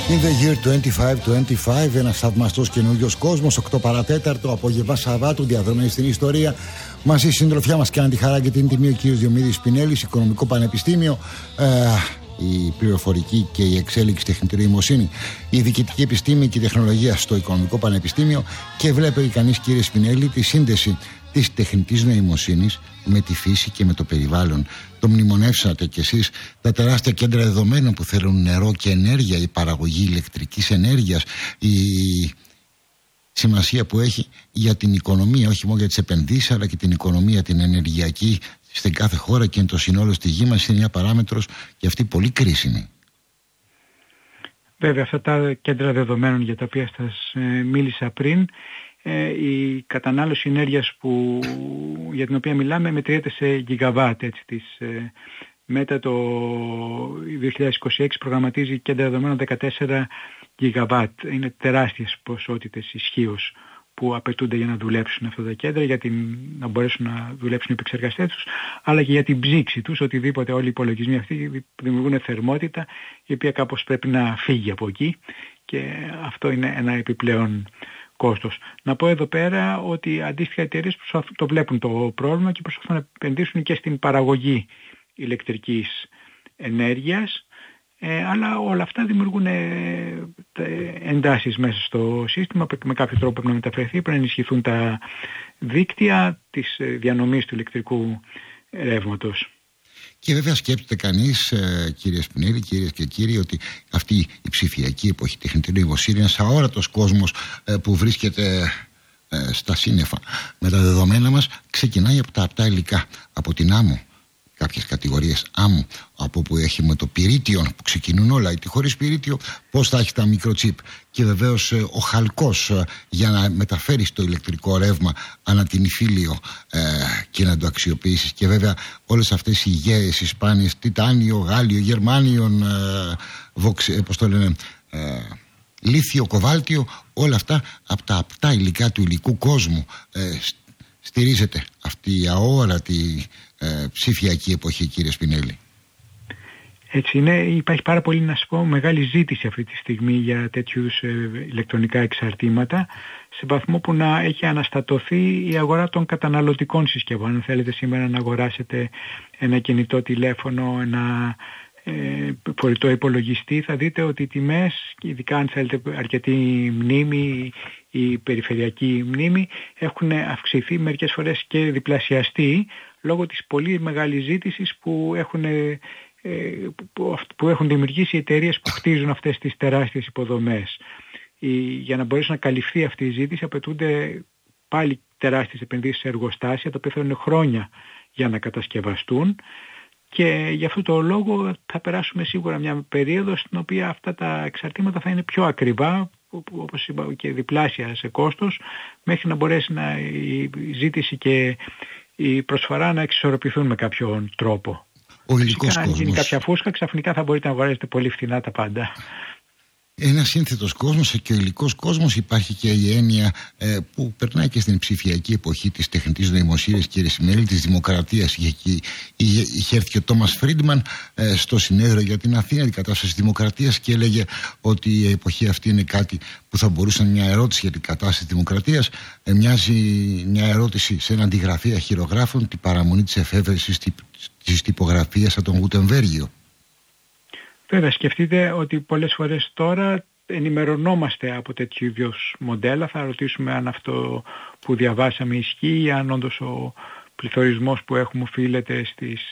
In the year 2525, ένας θαυμαστός καινούριος κόσμος, 8 παρατέταρτο, απόγευμα Σαββάτου, διαδρομένη στην ιστορία. Μαζί συντροφιά μας κάναν τη χαρά και την τιμή ο κ. Διομήδης Πινέλης, Οικονομικό Πανεπιστήμιο, η πληροφορική και η εξέλιξη τεχνητή νοημοσύνη, η διοικητική επιστήμη και η τεχνολογία στο Οικονομικό Πανεπιστήμιο. Και βλέπει κανείς, κύριε Σπινέλη, τη σύνδεση της τεχνητής νοημοσύνης με τη φύση και με το περιβάλλον. Το μνημονεύσατε κι εσείς, τα τεράστια κέντρα δεδομένων που θέλουν νερό και ενέργεια, η παραγωγή ηλεκτρικής ενέργειας, η σημασία που έχει για την οικονομία, όχι μόνο για τις επενδύσεις, αλλά και την οικονομία, την ενεργειακή στην κάθε χώρα και το συνόλο στη γη μας, είναι μια παράμετρος και αυτή πολύ κρίσιμη. Βέβαια, αυτά τα κέντρα δεδομένων για τα οποία σας μίλησα πριν, η κατανάλωση ενέργειας για την οποία μιλάμε μετριέται σε γιγαβάτ. Μετά το 2026 προγραμματίζει κέντρα δεδομένων 14 γιγαβάτ. Είναι τεράστιες ποσότητες ισχύως που απαιτούνται για να δουλέψουν αυτά τα κέντρα, να μπορέσουν να δουλέψουν οι επεξεργαστές τους, αλλά και για την ψήξη τους. Οτιδήποτε, όλοι οι υπολογισμοί αυτοί δημιουργούν θερμότητα, η οποία κάπως πρέπει να φύγει από εκεί, και αυτό είναι ένα επιπλέον κόστος. Να πω εδώ πέρα ότι αντίστοιχα εταιρείες το βλέπουν το πρόβλημα και προσπαθούν να επενδύσουν και στην παραγωγή ηλεκτρικής ενέργειας, αλλά όλα αυτά δημιουργούν εντάσεις μέσα στο σύστημα που με κάποιο τρόπο πρέπει να μεταφερθεί, πρέπει να ενισχυθούν τα δίκτυα της διανομής του ηλεκτρικού ρεύματος. Και βέβαια σκέφτεται κανείς, κύριε Σπινέλη, κυρίες και κύριοι, ότι αυτή η ψηφιακή εποχή, τεχνητή νοημοσύνη, είναι ένας αόρατος κόσμος που βρίσκεται στα σύννεφα. Με τα δεδομένα μας ξεκινάει από τα απτά υλικά, από την άμμο, κάποιες κατηγορίες άμμου, από που έχουμε το πυρίτιο που ξεκινούν όλα, γιατί χωρίς πυρίτιο πώς θα έχει τα μικροτσίπ, και βεβαίως ο χαλκός για να μεταφέρεις το ηλεκτρικό ρεύμα ανά την υφήλιο και να το αξιοποιήσεις, και βέβαια όλες αυτές οι γέες, οι σπάνιες, τιτάνιο, γάλιο, γερμάνιον, πώς το λένε, λίθιο, κοβάλτιο, όλα αυτά από τα απτά υλικά του υλικού κόσμου στηρίζεται αυτή η αόρατη ψηφιακή εποχή, κύριε Σπινέλη. Έτσι είναι. Υπάρχει πάρα πολύ, να σας πω, μεγάλη ζήτηση αυτή τη στιγμή για τέτοιου ηλεκτρονικά εξαρτήματα, σε βαθμό που να έχει αναστατωθεί η αγορά των καταναλωτικών συσκευών. Αν θέλετε σήμερα να αγοράσετε ένα κινητό τηλέφωνο, ένα φορητό υπολογιστή, θα δείτε ότι οι τιμές, ειδικά αν θέλετε αρκετή μνήμη ή περιφερειακή μνήμη, έχουν αυξηθεί, μερικές φορές και διπλασιαστεί, λόγω της πολύ μεγάλης ζήτησης που έχουν δημιουργήσει οι εταιρείες που χτίζουν αυτές τις τεράστιες υποδομές. Για να μπορέσει να καλυφθεί αυτή η ζήτηση απαιτούνται πάλι τεράστιες επενδύσεις σε εργοστάσια, τα οποία θέλουν χρόνια για να κατασκευαστούν, και γι' αυτό το λόγο θα περάσουμε σίγουρα μια περίοδο στην οποία αυτά τα εξαρτήματα θα είναι πιο ακριβά, όπως είπα, και διπλάσια σε κόστος, μέχρι να μπορέσει η ζήτηση και η προσφορά να εξισορροπηθούν με κάποιον τρόπο. Ο υλικός κόσμος. Αν γίνει κάποια φούσκα, ξαφνικά θα μπορείτε να αγοράσετε πολύ φθηνά τα πάντα. Ένας σύνθετος κόσμος και ο υλικός κόσμος. Υπάρχει και η έννοια που περνάει και στην ψηφιακή εποχή της τεχνητής νοημοσύνης, κύριε Σπινέλη, της δημοκρατίας. Είχε έρθει και ο Τόμας Φρίντμαν στο συνέδριο για την Αθήνα, την κατάσταση της δημοκρατίας, και έλεγε ότι η εποχή αυτή είναι κάτι που θα μπορούσε, μια ερώτηση για την κατάσταση της δημοκρατίας, μοιάζει μια ερώτηση σε έναν αντιγραφέα χειρογράφων, την παραμονή της εφεύρεσης της τυπογραφίας από τον Γουτεμβέργιο. Βέβαια, σκεφτείτε ότι πολλές φορές τώρα ενημερωνόμαστε από τέτοιου είδους μοντέλα. Θα ρωτήσουμε αν αυτό που διαβάσαμε ισχύει, αν όντως ο πληθωρισμός που έχουμε οφείλεται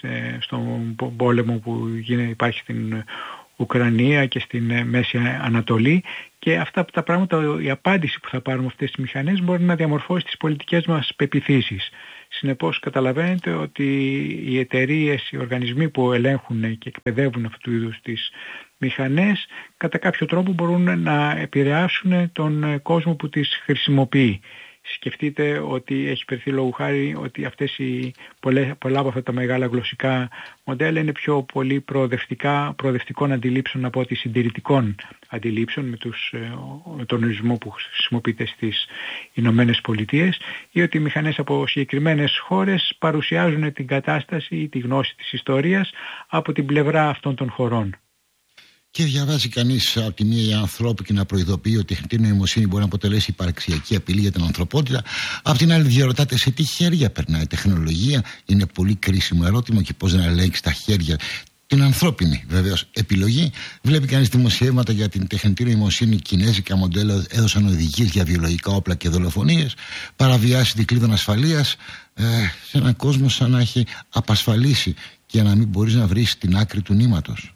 στον πόλεμο που υπάρχει στην Ουκρανία και στην Μέση Ανατολή, και αυτά τα πράγματα, η απάντηση που θα πάρουμε αυτές τις μηχανές μπορεί να διαμορφώσει τις πολιτικές μας πεποιθήσεις. Συνεπώς καταλαβαίνετε ότι οι εταιρείες, οι οργανισμοί που ελέγχουν και εκπαιδεύουν αυτού του είδους τις μηχανές, κατά κάποιο τρόπο μπορούν να επηρεάσουν τον κόσμο που τις χρησιμοποιεί. Σκεφτείτε ότι έχει περθεί λόγου χάρη ότι πολλά από αυτά τα μεγάλα γλωσσικά μοντέλα είναι πιο πολύ προοδευτικών αντιλήψεων από ότι συντηρητικών αντιλήψεων, με τον ορισμό που χρησιμοποιείται στις Ηνωμένες Πολιτείες, ή ότι οι μηχανές από συγκεκριμένες χώρες παρουσιάζουν την κατάσταση ή τη γνώση της ιστορίας από την πλευρά αυτών των χωρών. Και διαβάζει κανείς από τη μία ανθρώπου να προειδοποιεί ότι η τεχνητή νοημοσύνη μπορεί να αποτελέσει υπαρξιακή απειλή για την ανθρωπότητα. Απ' την άλλη, διαρωτάτε σε τι χέρια περνάει η τεχνολογία. Είναι πολύ κρίσιμο ερώτημα και πώς να ελέγξει τα χέρια. Την ανθρώπινη βεβαίως επιλογή. Βλέπει κανείς δημοσιεύματα για την τεχνητή νοημοσύνη. Κινέζικα μοντέλα έδωσαν οδηγίες για βιολογικά όπλα και δολοφονίες. Παραβιάσει δικλείδων ασφαλείας. Σε έναν κόσμο σαν να έχει απασφαλίσει και να μην μπορείς να βρεις την άκρη του νήματος.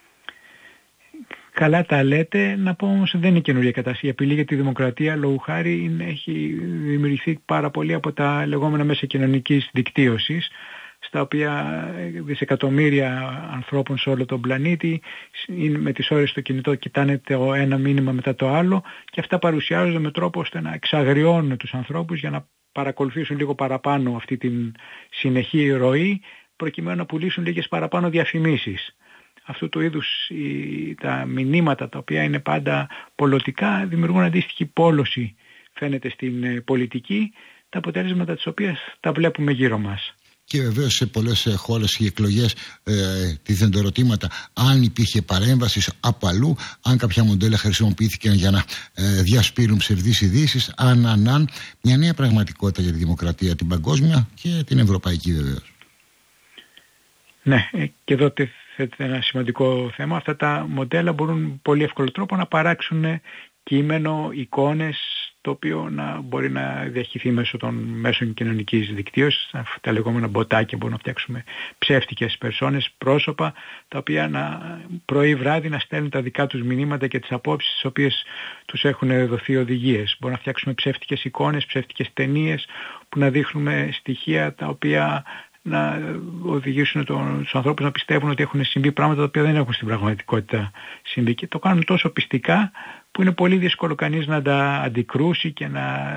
Καλά τα λέτε, να πω όμως δεν είναι καινούργια κατάσταση. Η απειλή για τη δημοκρατία λόγου χάρη έχει δημιουργηθεί πάρα πολύ από τα λεγόμενα μέσα κοινωνικής δικτύωσης, στα οποία δισεκατομμύρια ανθρώπων σε όλο τον πλανήτη με τις ώρες στο κινητό κοιτάνε το ένα μήνυμα μετά το άλλο και αυτά παρουσιάζονται με τρόπο ώστε να εξαγριώνουν τους ανθρώπους για να παρακολουθήσουν λίγο παραπάνω αυτή την συνεχή ροή προκειμένου να πουλήσουν λίγες παραπάνω διαφημίσεις. Αυτού του είδους τα μηνύματα τα οποία είναι πάντα πολιτικά δημιουργούν αντίστοιχη πόλωση φαίνεται στην πολιτική, τα αποτέλεσματα της οποίας τα βλέπουμε γύρω μας. Και βεβαίως σε πολλές χώρες οι εκλογές τίθενται ερωτήματα αν υπήρχε παρέμβαση από αλλού, αν κάποια μοντέλα χρησιμοποιήθηκαν για να διασπείρουν ψευδείς ειδήσεις, αν μια νέα πραγματικότητα για τη δημοκρατία, την παγκόσμια και την ευρωπαϊκή βεβαίως. Ναι, και εδώ θέτεται ένα σημαντικό θέμα. Αυτά τα μοντέλα μπορούν πολύ εύκολο τρόπο να παράξουν κείμενο, εικόνες, το οποίο να μπορεί να διαχειριστεί μέσω των μέσων κοινωνικής δικτύωσης. Τα λεγόμενα μποτάκια μπορούν να φτιάξουμε ψεύτικες περσόνες, πρόσωπα, τα οποία πρωί βράδυ να στέλνουν τα δικά τους μηνύματα και τις απόψεις τις οποίες τους έχουν δοθεί οδηγίες. Μπορούμε να φτιάξουμε ψεύτικες εικόνες, ψεύτικες ταινίες που να δείχνουμε στοιχεία τα οποία να οδηγήσουν τους ανθρώπους να πιστεύουν ότι έχουν συμβεί πράγματα τα οποία δεν έχουν στην πραγματικότητα συμβεί. Και το κάνουν τόσο πιστικά που είναι πολύ δύσκολο κανείς να τα αντικρούσει και να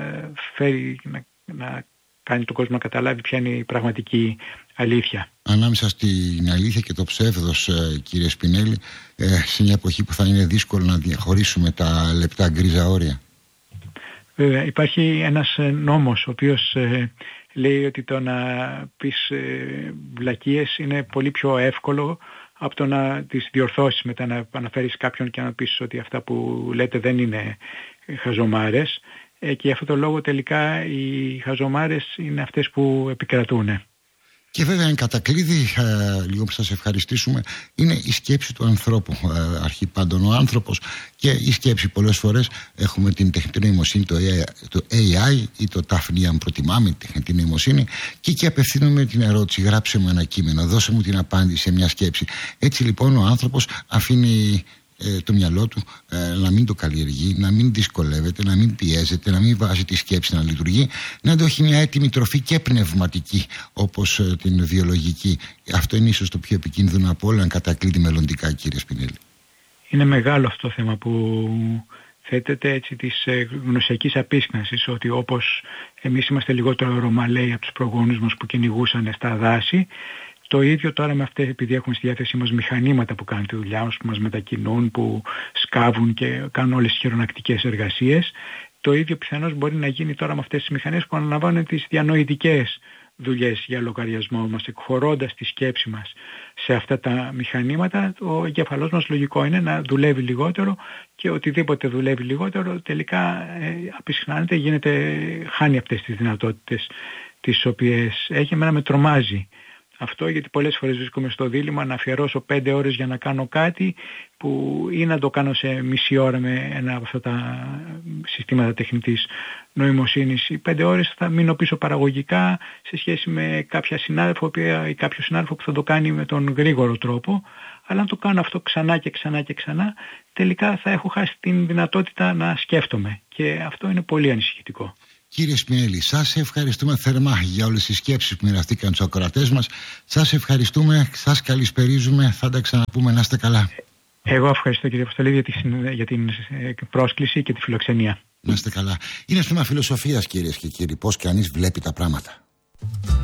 κάνει τον κόσμο να καταλάβει ποια είναι η πραγματική αλήθεια. Ανάμεσα στην αλήθεια και το ψεύδος, κύριε Σπινέλη, σε μια εποχή που θα είναι δύσκολο να διαχωρίσουμε τα λεπτά γκρίζα όρια. Βέβαια, υπάρχει ένας νόμος ο οποίος λέει ότι το να πεις βλακίες είναι πολύ πιο εύκολο από το να τις διορθώσεις μετά, να αναφέρεις κάποιον και να πεις ότι αυτά που λέτε δεν είναι χαζομάρες, και γι' αυτό το λόγο τελικά οι χαζομάρες είναι αυτές που επικρατούν. Και βέβαια εν κατακλείδη, λίγο που σας ευχαριστήσουμε, είναι η σκέψη του ανθρώπου. Αρχή πάντων ο άνθρωπος και η σκέψη. Πολλές φορές έχουμε την τεχνητή νοημοσύνη, το AI ή το TAFNI αν προτιμάμε, τη τεχνητή νοημοσύνη, και εκεί απευθύνουμε την ερώτηση, γράψε μου ένα κείμενο, δώσε μου την απάντηση σε μια σκέψη. Έτσι λοιπόν ο άνθρωπος αφήνει το μυαλό του να μην το καλλιεργεί, να μην δυσκολεύεται, να μην πιέζεται, να μην βάζει τη σκέψη να λειτουργεί, να το έχει μια έτοιμη τροφή και πνευματική όπως την βιολογική. Αυτό είναι ίσως το πιο επικίνδυνο από όλα, αν κατακλείδει μελλοντικά, κύριε Σπινέλη. Είναι μεγάλο αυτό το θέμα που θέτεται, έτσι, της γνωσιακής απίσχνασης, ότι όπως εμείς είμαστε λιγότερο ρωμαλαίοι από τους προγόνους μας που κυνηγούσαν στα δάση, το ίδιο τώρα με αυτές, επειδή έχουμε στη διάθεσή μας μηχανήματα που κάνουν τη δουλειά μας, που μας μετακινούν, που σκάβουν και κάνουν όλες τις χειρονακτικές εργασίες, το ίδιο πιθανώς μπορεί να γίνει τώρα με αυτές τις μηχανές που αναλαμβάνουν τις διανοητικές δουλειές για λογαριασμό μας, εκχωρώντας τη σκέψη μας σε αυτά τα μηχανήματα. Ο εγκέφαλός μας λογικό είναι να δουλεύει λιγότερο, και οτιδήποτε δουλεύει λιγότερο τελικά απισχνάνεται, χάνει αυτές τις δυνατότητες τις οποίες έχει. Εμένα με τρομάζει αυτό, γιατί πολλές φορές βρίσκομαι στο δίλημμα να αφιερώσω 5 ώρες για να κάνω κάτι που ή να το κάνω σε μισή ώρα με ένα από αυτά τα συστήματα τεχνητής νοημοσύνης. Οι 5 ώρες θα μείνω πίσω παραγωγικά σε σχέση με κάποια συνάδελφο ή κάποιο συνάδελφο που θα το κάνει με τον γρήγορο τρόπο, αλλά αν το κάνω αυτό ξανά και ξανά και ξανά, τελικά θα έχω χάσει την δυνατότητα να σκέφτομαι, και αυτό είναι πολύ ανησυχητικό. Κύριε Σπινέλη, σας ευχαριστούμε θερμά για όλες τις σκέψεις που μοιραστήκαν τους ακροατές μας. Σας ευχαριστούμε, σας καλησπερίζουμε, θα τα ξαναπούμε, να είστε καλά. Εγώ ευχαριστώ, κύριε Αποστολή, για την πρόσκληση και τη φιλοξενία. Να είστε καλά. Είναι θέμα φιλοσοφίας, κυρίες και κύριοι, πώς κανείς βλέπει τα πράγματα.